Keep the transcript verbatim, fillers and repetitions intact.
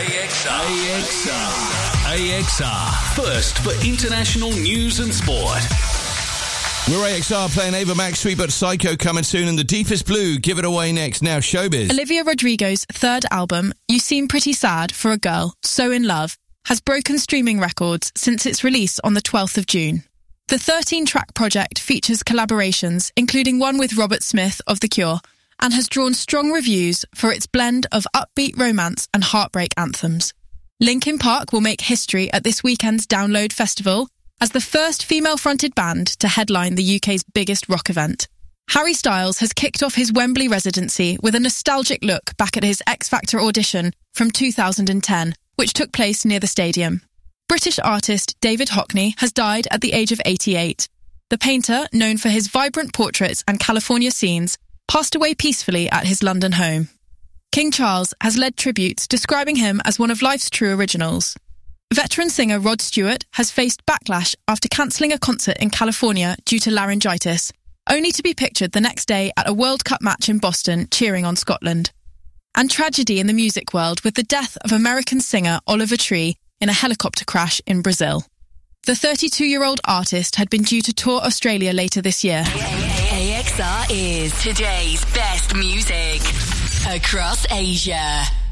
A X R. A X R. A X R. First for international news and sport. We're A X R playing Ava Max, Sweet But Psycho coming soon, and The Deepest Blue, Give It Away next. Now, showbiz. Olivia Rodrigo's third album, You Seem Pretty Sad for a Girl, So In Love, has broken streaming records since its release on the twelfth of June. The thirteen-track project features collaborations, including one with Robert Smith of The Cure, and has drawn strong reviews for its blend of upbeat romance and heartbreak anthems. Linkin Park will make history at this weekend's Download Festival as the first female-fronted band to headline the U K's biggest rock event. Harry Styles has kicked off his Wembley residency with a nostalgic look back at his X Factor audition from two thousand ten, which took place near the stadium. British artist David Hockney has died at the age of eighty-eight. The painter, known for his vibrant portraits and California scenes, passed away peacefully at his London home. King Charles has led tributes describing him as one of life's true originals. Veteran singer Rod Stewart has faced backlash after cancelling a concert in California due to laryngitis, only to be pictured the next day at a World Cup match in Boston cheering on Scotland. And tragedy in the music world with the death of American singer Oliver Tree in a helicopter crash in Brazil. The thirty-two-year-old artist had been due to tour Australia later this year. A X R is today's best music across Asia.